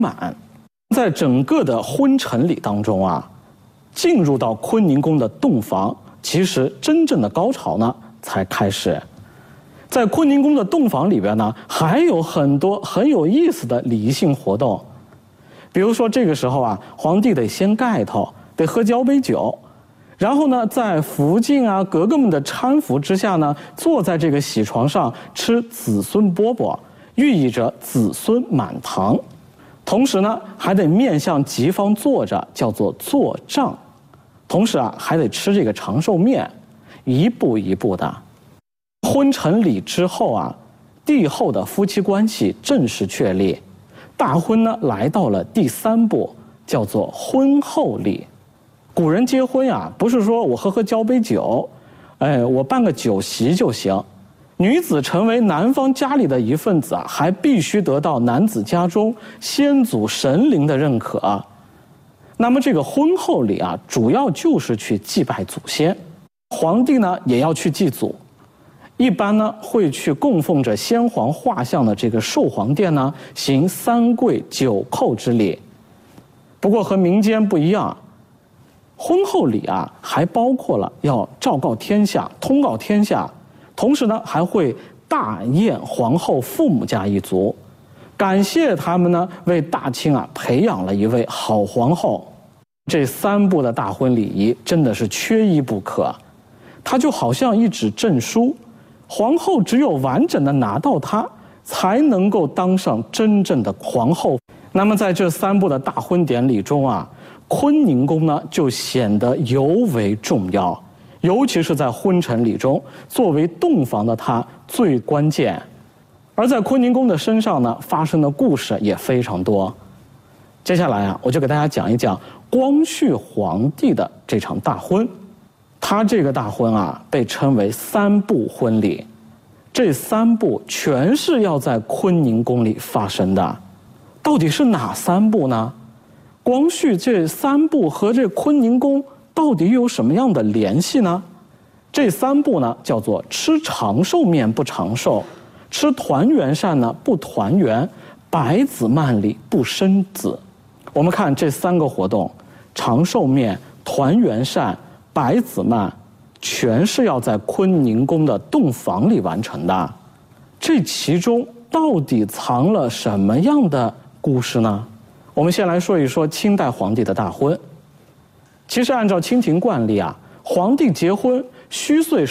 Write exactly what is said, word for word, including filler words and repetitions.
满。在整个的婚陈礼当中啊，进入到坤宁宫的洞房，其实真正的高潮呢才开始。在坤宁宫的洞房里边呢，还有很多很有意思的礼仪性活动。比如说这个时候啊，皇帝得掀盖头，得喝交杯酒，然后呢，在福晋啊格格们的搀扶之下呢，坐在这个喜床上吃子孙饽饽，寓意着子孙满堂。同时呢，还得面向吉方坐着，叫做坐帐。同时啊，还得吃这个长寿面，一步一步的。婚陈礼之后啊，帝后的夫妻关系正式确立。大婚呢，来到了第三步，叫做婚后礼。古人结婚呀，不是说我喝喝交杯酒，哎，我办个酒席就行。女子成为男方家里的一份子啊，还必须得到男子家中先祖神灵的认可。那么这个婚后礼啊，主要就是去祭拜祖先。皇帝呢，也要去祭祖。一般呢，会去供奉着先皇画像的这个寿皇殿呢，行三跪九叩之礼。不过和民间不一样，婚后礼啊，还包括了要昭告天下、通告天下，同时呢，还会大宴皇后父母家一族，感谢他们呢为大清啊培养了一位好皇后。这三步的大婚礼仪真的是缺一不可，它就好像一纸证书。皇后只有完整的拿到它，才能够当上真正的皇后。那么在这三步的大婚典礼中啊，坤宁宫呢就显得尤为重要，尤其是在婚陈礼中，作为洞房的它最关键。而在坤宁宫的身上呢，发生的故事也非常多。接下来啊，我就给大家讲一讲光绪皇帝的这场大婚。他这个大婚啊，被称为三步婚礼，这三步全是要在坤宁宫里发生的。到底是哪三步呢？光绪这三步和这坤宁宫到底有什么样的联系呢？这三步呢，叫做吃长寿面不长寿，吃团圆膳呢不团圆，百子曼礼不生子。我们看这三个活动，长寿面、团圆膳、百子曼，全是要在坤宁宫的洞房里完成的。这其中到底藏了什么样的故事呢？我们先来说一说清代皇帝的大婚。其实按照清廷惯例啊，皇帝结婚虚岁